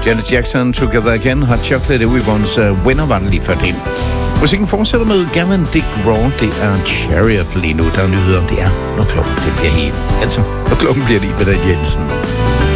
Janet Jackson, Together Again, Hot Chocolate, Everyone's Winner var den lige før det. Musikken fortsætter med Gavin DeGraw. Det er Chariot lige nu, der er nyheder. Det er, når klokken det bliver helt. Altså, når klokken bliver lige med den Jensen.